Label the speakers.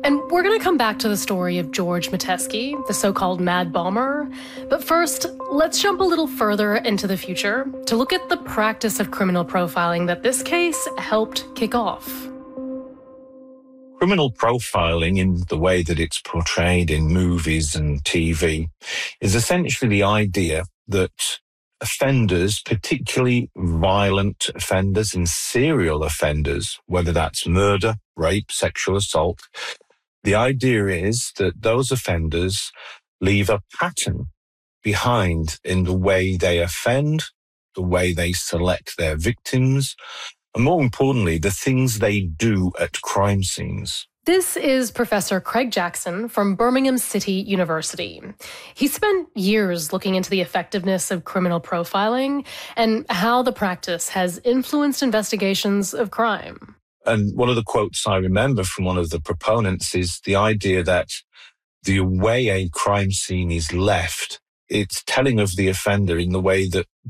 Speaker 1: And we're going to come back to the story of George Metesky, the so-called Mad Bomber. But first, let's jump a little further into the future to look at the practice of criminal profiling that this case helped kick off.
Speaker 2: Criminal profiling, in the way that it's portrayed in movies and TV, is essentially the idea that offenders, particularly violent offenders and serial offenders, whether that's murder, rape, sexual assault, the idea is that those offenders leave a pattern behind in the way they offend, the way they select their victims, and more importantly, the things they do at crime scenes.
Speaker 1: This is Professor Craig Jackson from Birmingham City University. He spent years looking into the effectiveness of criminal profiling and how the practice has influenced investigations of crime.
Speaker 2: And one of the quotes I remember from one of the proponents is the idea that the way a crime scene is left, it's telling of the offender in the way that